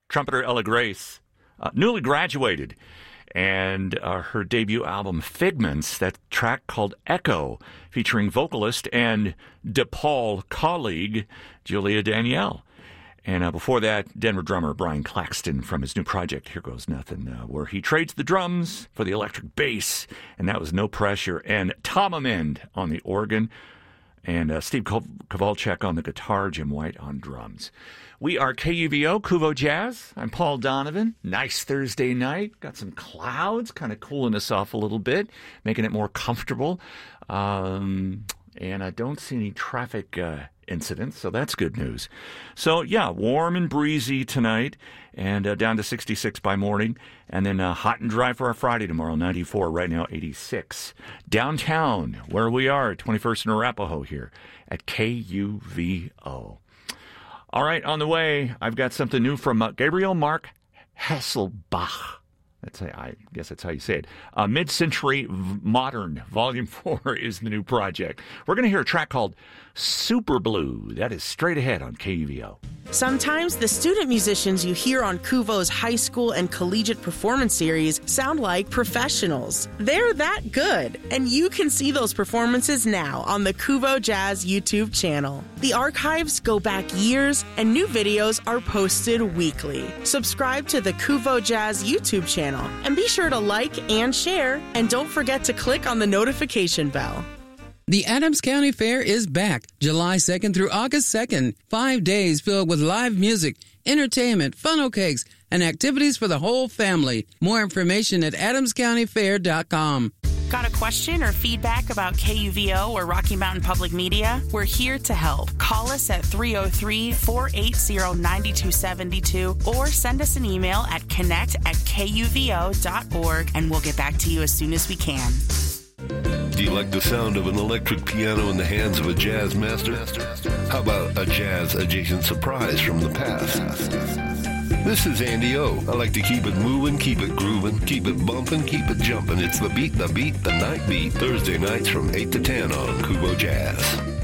trumpeter Ella Grace, newly graduated, and her debut album, Figments, that track called Echo, featuring vocalist and DePaul colleague Julia Danielle. And before that, Denver drummer Brian Claxton from his new project, Here Goes Nothing, where he trades the drums for the electric bass, and that was No Pressure. And Tom Amend on the organ, and Steve Kowalczyk on the guitar, Jim White on drums. We are KUVO, Kuvo Jazz. I'm Paul Donovan. Nice Thursday night. Got some clouds, kind of cooling us off a little bit, making it more comfortable. And I don't see any traffic incidents, so that's good news. So, yeah, warm and breezy tonight, and down to 66 by morning, and then hot and dry for our Friday tomorrow, 94, right now 86. Downtown, where we are, 21st and Arapahoe here at KUVO. All right, on the way, I've got something new from Gabriel Mark Hasselbach. I guess that's how you say it. Mid-Century Modern, Volume 4 is the new project. We're going to hear a track called Super Blue. That is straight ahead on KUVO. Sometimes the student musicians you hear on Kuvo's high school and collegiate performance series sound like professionals. They're that good, and you can see those performances now on the Kuvo Jazz YouTube channel. The archives go back years, and new videos are posted weekly. Subscribe to the Kuvo Jazz YouTube channel, and be sure to like and share, and don't forget to click on the notification bell. The Adams County Fair is back July 2nd through August 2nd. 5 days filled with live music, entertainment, funnel cakes, and activities for the whole family. More information at adamscountyfair.com. Got a question or feedback about KUVO or Rocky Mountain Public Media? We're here to help. Call us at 303-480-9272 or send us an email at connect@kuvo.org, and we'll get back to you as soon as we can. Do you like the sound of an electric piano in the hands of a jazz master? How about a jazz-adjacent surprise from the past? This is Andy O. I like to keep it moving, keep it grooving, keep it bumping, keep it jumping. It's the night beat, Thursday nights from 8 to 10 on Kuvo Jazz.